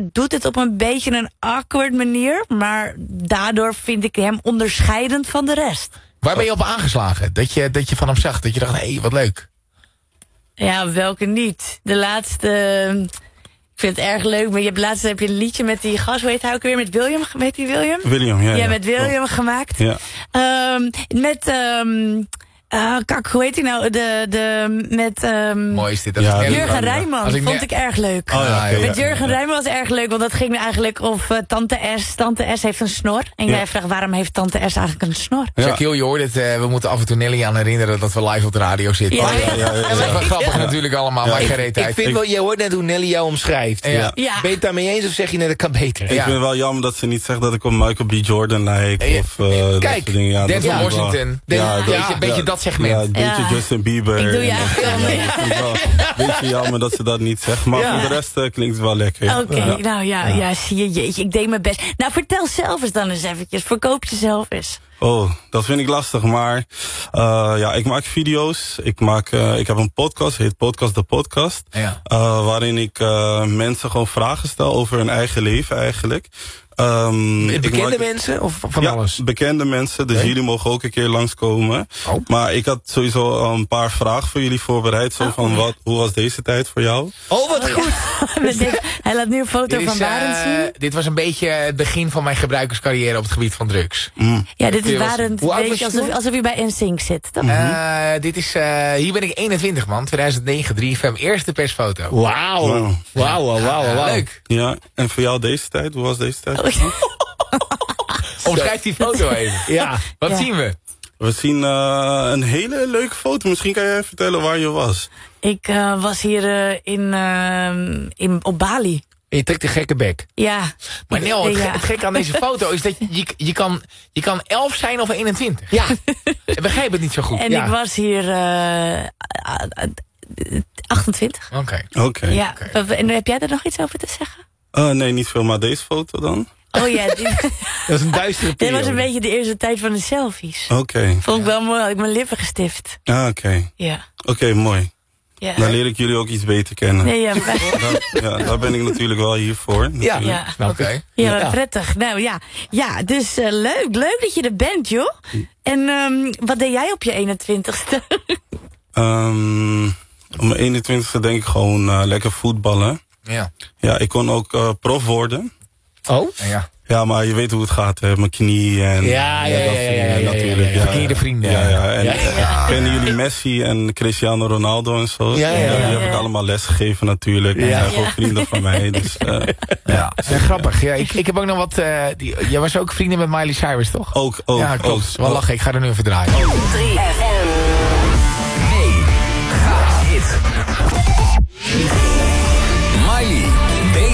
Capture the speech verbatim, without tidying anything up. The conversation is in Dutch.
doet het op een beetje een awkward manier. Maar daardoor vind ik hem onderscheidend van de rest. Waar ben je op aangeslagen? Dat je, dat je van hem zag, dat je dacht, hé, hey, wat leuk. Ja, welke niet? De laatste... Ik vind het erg leuk, maar je hebt laatst heb je een liedje met die gast, hoe heet hij ook weer, met William, weet je William? William, ja. Ja, ja. met William oh. gemaakt. Ja. Um, met, um, uh, kak, hoe heet hij nou? De, de, met, um, Mooi is dit. Dat ja, Jurgen Rijman, ik vond ne- ik erg leuk. Oh, ja, okay, met ja, Jurgen ja. Rijman was erg leuk, want dat ging eigenlijk of uh, Tante S, Tante S heeft een snor. En ja. jij vraagt, waarom heeft Tante S eigenlijk een snor? Ja. Shaquille, je hoort het, uh, we moeten af en toe Nelly aan herinneren dat we live op de radio zitten. Ja. Oh, ja, ja, ja, ja. Dat is wel grappig natuurlijk allemaal, Ja. maar geen Ik, reet uit. ik vind wel, je hoort net hoe Nelly jou omschrijft. Ja. Ja. Ben je het daarmee eens of zeg je net, het kan beter? Ik Ja. vind het wel jammer dat ze niet zegt dat ik op Michael B. Jordan lijk. Ja. Of, uh, dat Kijk, soort dingen. Ja, Denzel dat vind ik wel- Washington. Den- Ja, een dat- beetje, beetje ja. dat segment. Ja, een beetje Ja. Justin Bieber. Ik doe je en dat eigenlijk soort wel dingen. mee. Ik vind het wel een beetje jammer dat ze dat niet zegt. Maar Ja. voor de rest uh, klinkt het wel lekker. Ja. Oké, Ja. nou ja, ja. ja, zie je, jeetje, ik deed mijn best. Nou, vertel zelf eens dan eens eventjes, verkoop jezelf eens. Oh, dat vind ik lastig, maar uh, ja, ik maak video's. Ik, maak, uh, ik heb een podcast, heet Podcast de Podcast. Ja. Uh, waarin ik uh, mensen gewoon vragen stel over hun eigen leven eigenlijk. Um, ik Bekende maak- mensen of van ja, alles? bekende mensen, dus Nee. jullie mogen ook een keer langskomen. Oh. Maar ik had sowieso al een paar vragen voor jullie voorbereid. Zo van, wat, hoe was deze tijd voor jou? Oh, wat goed. Hij laat nu een foto Dit, van is, Barend uh, zien. dit was een beetje het begin van mijn gebruikerscarrière op het gebied van drugs. Mm. Ja, dit is Dit was- Barend, Hoe oud weet was je, je alsof, toen? alsof je bij N Sync zit, toch? Uh, dit is, uh, hier ben ik eenentwintig man, tweeduizend negen, drie F M, eerste persfoto. Wauw. Wow. Wauw, wauw, wauw. Ja, wauw. leuk. Ja, en voor jou deze tijd? Hoe was deze tijd? Omschrijf die foto even. Ja. Wat Ja. zien we? We zien uh, een hele leuke foto. Misschien kan jij vertellen waar je was. Ik uh, was hier uh, in, uh, in, op Bali. Je trekt een gekke bek. Ja. Maar Nel, het, Ja. ge- het gekke aan deze foto is dat je, je, je, kan, je kan elf zijn of eenentwintig. Ja. Ik begrijp het niet zo goed. En Ja. ik was hier uh, achtentwintig. Oké. Oké. Ja. En heb jij er nog iets over te zeggen? Uh, nee, niet veel, maar deze foto dan? Oh ja, die, Dat is een duistere dit periode. was een beetje de eerste tijd van de selfies. Oké. Vond ik wel mooi, had ik mijn lippen gestift. Ah, oké. Ja. Oké, mooi. Ja. Dan leer ik jullie ook iets beter kennen. Nee, ja, maar, Dat- ja, daar ben ik natuurlijk wel hier voor. Ja. ja. Oké. Ja, maar Ja. prettig. Nou ja, ja dus uh, leuk. Leuk dat je er bent, joh. En um, wat deed jij op je eenentwintigste? Um, om mijn eenentwintigste denk ik gewoon uh, lekker voetballen. Ja. Ja, ik kon ook uh, prof worden. Oh? Ja. Ja, maar je weet hoe het gaat, hè. Mijn knie en... Ja, ja, ja, dat ja, soort ja, dingen, ja, ja, natuurlijk. ja, ja. Verkeerde vrienden. Ja, ja. En Ja. eh, kennen jullie Messi en Cristiano Ronaldo en zo? Ja, ja, ja, Die ja. heb ik allemaal les gegeven natuurlijk. En Ja. zijn gewoon Ja. vrienden van mij. Dus, uh, Ja. Ja, grappig. Ja, ik, ik heb ook nog wat... Uh, die, jij was ook vrienden met Miley Cyrus, toch? ook, ook, ja, klopt. ook. Wel lachen, ik ga er nu even draaien. drie F M.